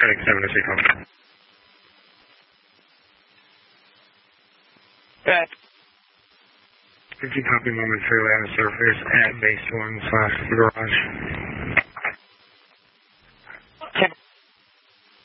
Heading 7 to sequence. Back. 50 copy momentarily on the surface at base 1/garage.